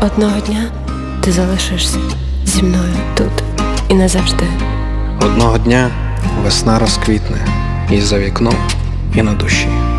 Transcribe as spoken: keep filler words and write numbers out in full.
Одного дня ти залишишся зі мною тут і назавжди. Одного дня весна розквітне і за вікном, і на душі.